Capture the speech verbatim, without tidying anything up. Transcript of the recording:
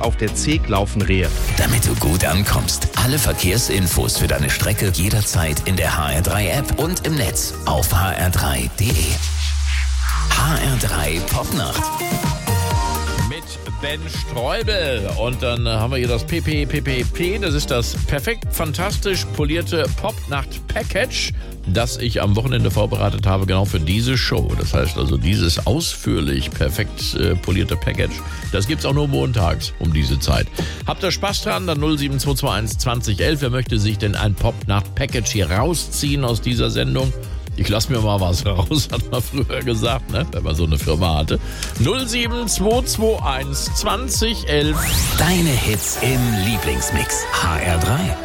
auf der Zeeg laufen Rehe. Damit du gut ankommst. Alle Verkehrsinfos für deine Strecke jederzeit in der H R drei App und im Netz auf h r drei punkt d e. H R drei Popnacht. Mit Ben Streubel. Und dann haben wir hier das P P P P P. Das ist das perfekt fantastisch polierte Popnacht-Package, das ich am Wochenende vorbereitet habe, genau für diese Show. Das heißt also, dieses ausführlich perfekt äh, polierte Package, das gibt's auch nur montags um diese Zeit. Habt ihr Spaß dran? Dann null sieben zwei zwei eins zwanzig elf. Wer möchte sich denn ein Popnacht-Package hier rausziehen aus dieser Sendung? Ich lasse mir mal was raus, hat man früher gesagt, ne? Wenn man so eine Firma hatte. null sieben zwei zwei eins zwanzig elf. Deine Hits im Lieblingsmix. H R drei.